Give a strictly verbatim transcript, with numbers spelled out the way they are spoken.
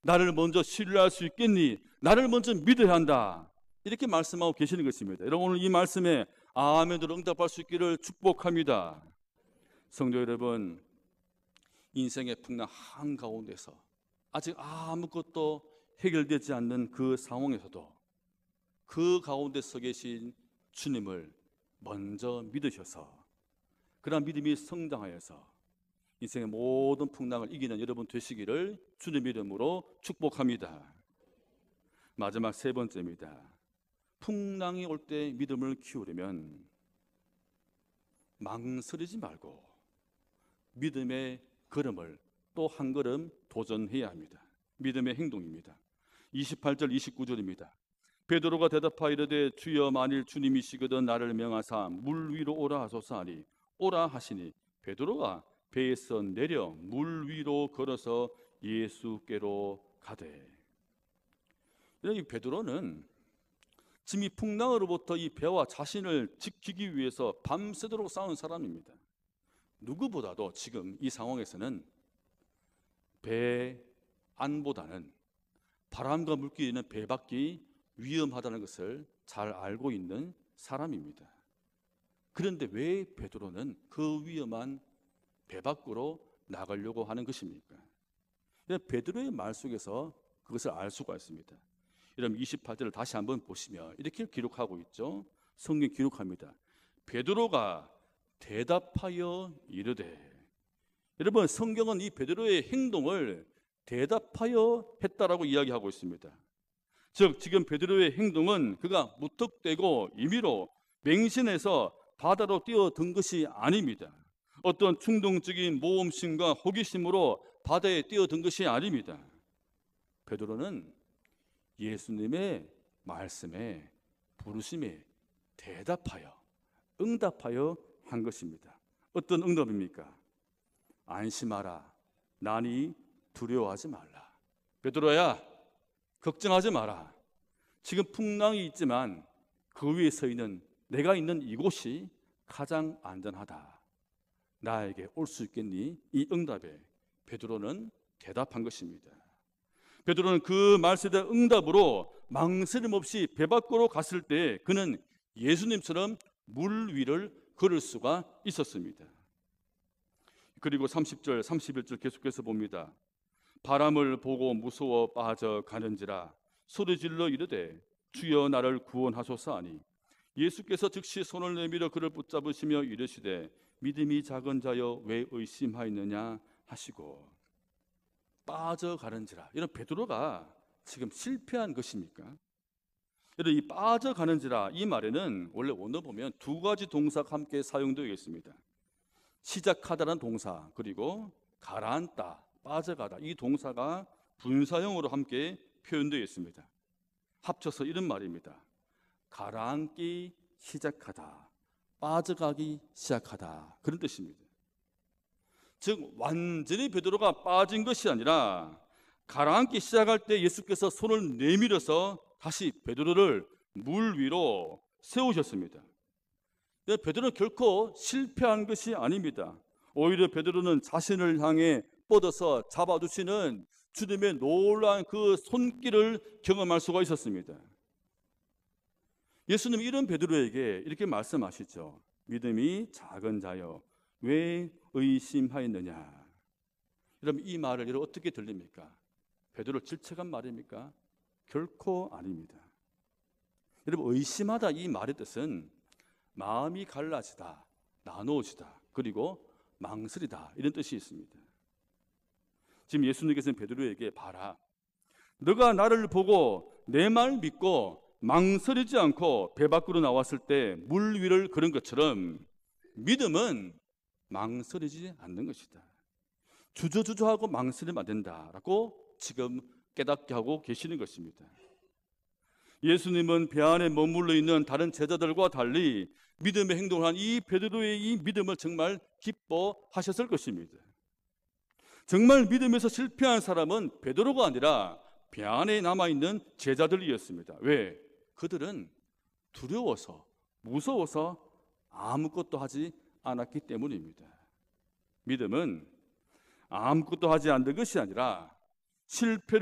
나를 먼저 신뢰할 수 있겠니? 나를 먼저 믿어야 한다. 이렇게 말씀하고 계시는 것입니다. 여러분, 오늘 이 말씀에 아멘으로 응답할 수 있기를 축복합니다. 성도 여러분, 인생의 풍랑 한가운데서 아직 아무것도 해결되지 않는 그 상황에서도 그 가운데 서 계신 주님을 먼저 믿으셔서 그러한 믿음이 성장하여서 인생의 모든 풍랑을 이기는 여러분 되시기를 주님의 이름으로 축복합니다. 마지막 세 번째입니다. 풍랑이 올 때 믿음을 키우려면 망설이지 말고 믿음의 걸음을 또 한 걸음 도전해야 합니다. 믿음의 행동입니다. 이십팔 절 이십구 절입니다. 베드로가 대답하여 이르되 주여 만일 주님이시거든 나를 명하사 물 위로 오라 하소서 하니 오라 하시니 베드로가 배에서 내려 물 위로 걸어서 예수께로 가되. 이 베드로는 지금 이 풍랑으로부터 이 배와 자신을 지키기 위해서 밤새도록 싸운 사람입니다. 누구보다도 지금 이 상황에서는 배 안보다는 바람과 물길에는 배 밖이 위험하다는 것을 잘 알고 있는 사람입니다. 그런데 왜 베드로는 그 위험한 배 밖으로 나가려고 하는 것입니까? 베드로의 말 속에서 그것을 알 수가 있습니다. 여러분 이십팔 절을 다시 한번 보시면 이렇게 기록하고 있죠. 성경 기록합니다. 베드로가 대답하여 이르되. 여러분 성경은 이 베드로의 행동을 대답하여 했다라고 이야기하고 있습니다. 즉 지금 베드로의 행동은 그가 무턱대고 임의로 맹신해서 바다로 뛰어든 것이 아닙니다. 어떤 충동적인 모험심과 호기심으로 바다에 뛰어든 것이 아닙니다. 베드로는 예수님의 말씀에 부르심에 대답하여 응답하여 한 것입니다. 어떤 응답입니까? 안심하라. 나니 두려워하지 말라. 베드로야, 걱정하지 마라. 지금 풍랑이 있지만 그 위에 서 있는 내가 있는 이곳이 가장 안전하다. 나에게 올 수 있겠니? 이 응답에 베드로는 대답한 것입니다. 베드로는 그 말씀에 대한 응답으로 망설임 없이 배 밖으로 갔을 때 그는 예수님처럼 물 위를 걸을 수가 있었습니다. 그리고 삼십 절 삼십일 절 계속해서 봅니다. 바람을 보고 무서워 빠져가는지라 소리질러 이르되 주여 나를 구원하소서 하니 예수께서 즉시 손을 내밀어 그를 붙잡으시며 이르시되 믿음이 작은 자여 왜 의심하였느냐 하시고. 빠져가는지라. 이런 베드로가 지금 실패한 것입니까? 여러분 이 빠져가는지라 이 말에는 원래 원어 보면 두 가지 동사가 함께 사용되어 있습니다. 시작하다는 동사 그리고 가라앉다, 빠져가다 이 동사가 분사형으로 함께 표현되어 있습니다. 합쳐서 이런 말입니다. 가라앉기 시작하다, 빠져가기 시작하다 그런 뜻입니다. 즉 완전히 베드로가 빠진 것이 아니라 가라앉기 시작할 때 예수께서 손을 내밀어서 다시 베드로를 물 위로 세우셨습니다. 베드로는 결코 실패한 것이 아닙니다. 오히려 베드로는 자신을 향해 뻗어서 잡아주시는 주님의 놀라운 그 손길을 경험할 수가 있었습니다. 예수님 이런 베드로에게 이렇게 말씀하시죠. 믿음이 작은 자여 왜 의심하였느냐. 여러분 이 말을 여러분 어떻게 들립니까? 베드로 질책한 말입니까? 결코 아닙니다. 여러분 의심하다 이 말의 뜻은 마음이 갈라지다, 나누어지다, 그리고 망설이다 이런 뜻이 있습니다. 지금 예수님께서는 베드로에게 봐라. 너가 나를 보고 내 말 믿고 망설이지 않고 배 밖으로 나왔을 때 물 위를 걸은 것처럼 믿음은 망설이지 않는 것이다. 주저주저하고 망설이면 안 된다라고 지금 깨닫게 하고 계시는 것입니다. 예수님은 배 안에 머물러 있는 다른 제자들과 달리 믿음의 행동을 한 이 베드로의 이 믿음을 정말 기뻐하셨을 것입니다. 정말 믿음에서 실패한 사람은 베드로가 아니라 배 안에 남아있는 제자들이었습니다. 왜? 그들은 두려워서 무서워서 아무것도 하지 않았기 때문입니다. 믿음은 아무것도 하지 않는 것이 아니라 실패를